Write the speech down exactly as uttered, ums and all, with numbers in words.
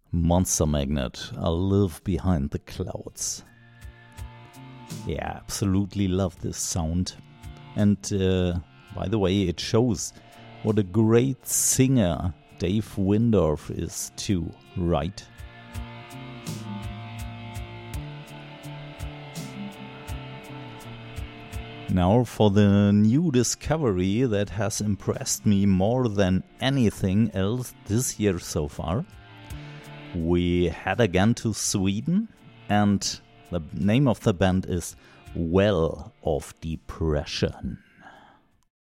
Monster Magnet, I live behind the clouds. Yeah, absolutely love this sound. And uh, by the way, it shows what a great singer Dave Wyndorf is too, right? Now for the new discovery that has impressed me more than anything else this year so far. We head again to Sweden, and the name of the band is Well of Depression.